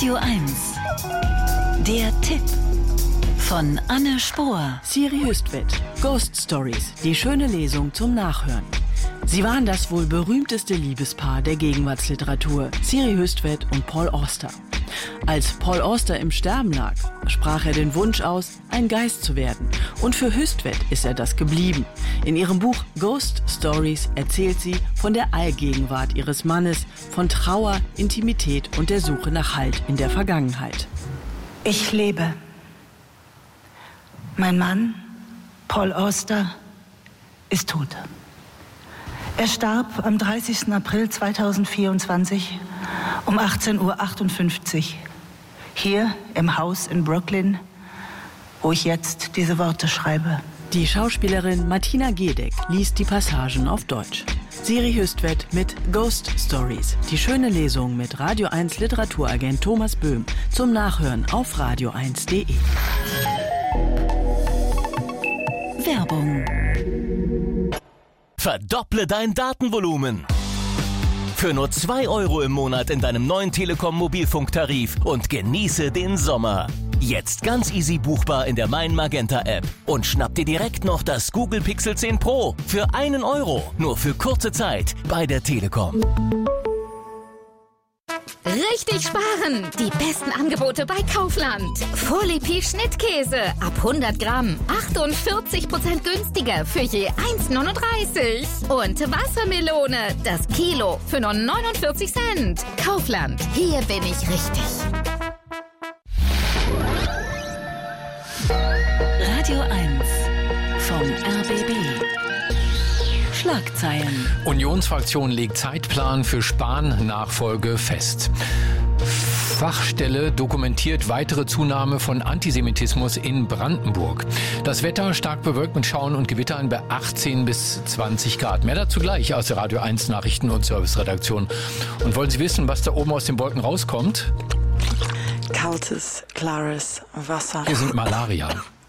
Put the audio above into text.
Radio 1. Der Tipp von Anne Spohr. Siri Hüstvedt, Ghost Stories, die schöne Lesung zum Nachhören. Sie waren das wohl berühmteste Liebespaar der Gegenwartsliteratur, Siri Hüstvedt und Paul Auster. Als Paul Auster im Sterben lag, sprach er den Wunsch aus, ein Geist zu werden. Und für Hüstvedt ist er das geblieben. In ihrem Buch Ghost Stories erzählt sie von der Allgegenwart ihres Mannes, von Trauer, Intimität und der Suche nach Halt in der Vergangenheit. Ich lebe. Mein Mann, Paul Auster, ist tot. Er starb am 30. April 2024 um 18:58 Uhr hier im Haus in Brooklyn, wo ich jetzt diese Worte schreibe. Die Schauspielerin Martina Gedeck liest die Passagen auf Deutsch. Siri Hüstvedt mit Ghost Stories. Die schöne Lesung mit Radio 1 Literaturagent Thomas Böhm zum Nachhören auf radio1.de. Werbung. Verdopple dein Datenvolumen. Für nur 2 € im Monat in deinem neuen Telekom-Mobilfunktarif und genieße den Sommer. Jetzt ganz easy buchbar in der Mein Magenta App. Und schnapp dir direkt noch das Google Pixel 10 Pro für 1 €. Nur für kurze Zeit bei der Telekom. Richtig sparen! Die besten Angebote bei Kaufland. Folipi Schnittkäse ab 100 Gramm. 48% günstiger für je 1,39. Und Wassermelone, das Kilo für nur 49 Cent. Kaufland, hier bin ich richtig. Radio 1 vom RBB. Schlagzeilen. Unionsfraktion legt Zeitplan für Spahn-Nachfolge fest. Fachstelle dokumentiert weitere Zunahme von Antisemitismus in Brandenburg. Das Wetter stark bewölkt mit Schauern und Gewittern bei 18 bis 20 Grad. Mehr dazu gleich aus der Radio 1 Nachrichten- und Serviceredaktion. Und wollen Sie wissen, was da oben aus den Wolken rauskommt? Kaltes, klares Wasser. Hier sind Malaria.